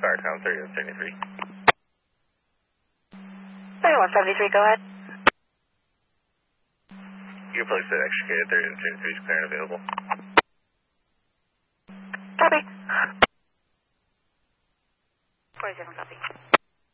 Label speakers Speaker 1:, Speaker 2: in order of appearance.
Speaker 1: Firetown 3173.
Speaker 2: 3173, go ahead.
Speaker 1: You can place that extra K at 3173 is clear and available.
Speaker 2: Copy. 47, copy.